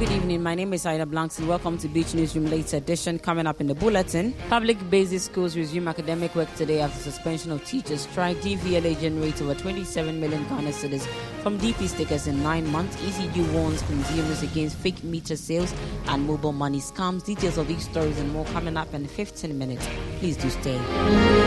good evening. My name is Ida Blanks and welcome to Beach Newsroom Late Edition. Coming up in the bulletin, public basic schools resume academic work today after suspension of teachers strike. DVLA generates over 27 million Ghana cedis from DP stickers in 9 months. ECD warns consumers against fake meter sales and mobile money scams. Details of these stories and more coming up in 15 minutes. Please do stay.